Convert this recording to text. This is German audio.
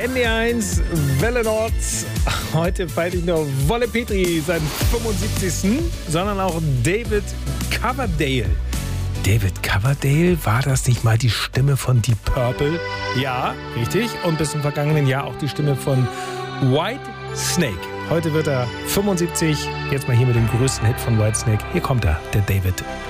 ND1, Welle Nord. Heute feiert nicht nur Wolle Petri seinen 75., sondern auch David Coverdale. David Coverdale, war das nicht mal die Stimme von Deep Purple? Ja, richtig. Und bis zum vergangenen Jahr auch die Stimme von White Snake. Heute wird er 75. Jetzt mal hier mit dem größten Hit von White Snake. Hier kommt er, der David